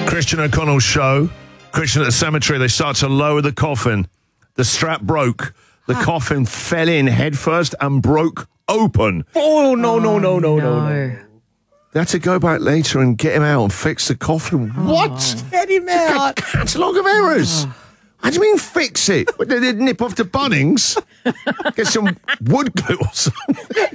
Christian O'Connell's show. Christian at the cemetery, they start to lower the coffin. The strap broke. The coffin fell in headfirst and broke open. Oh, no. They had to go back later and get him out and fix the coffin. What? Get him out. Catalogue of errors. How do you mean fix it? What, they did nip off to Bunnings? Get some wood glue or something?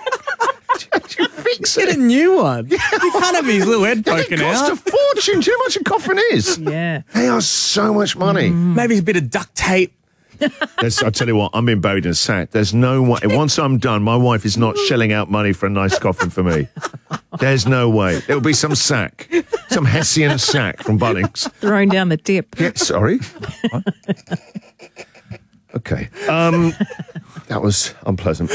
Fix it. Get a new one. You can't have his little head poking It costs out. a fortune. Too much a coffin is. Yeah. They are so much money. Maybe a bit of duct tape. I'll tell you what, I'm being buried in a sack. There's no way. Once I'm done, my wife is not shelling out money for a nice coffin for me. There's no way. It'll be some sack. Some Hessian sack from Bunnings. Thrown down the dip. Yeah, sorry. What? Okay. That was unpleasant.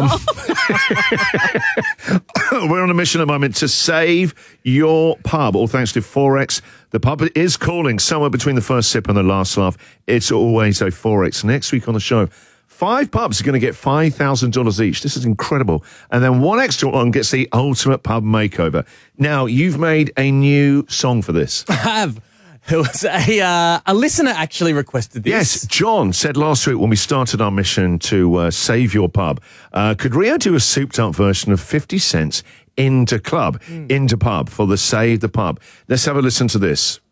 We're on a mission at the moment to save your pub, all thanks to Forex. The pub is calling somewhere between the first sip and the last laugh. It's always a Forex. Next week on the show, 5 pubs are going to get $5,000 each. This is incredible. And then one extra one gets the ultimate pub makeover. Now, you've made a new song for this. I have. It was a listener actually requested this. Yes, John said last week when we started our mission to save your pub, could Rio do a souped-up version of 50 Cents into Club, into Pub for the Save the Pub? Let's have a listen to this.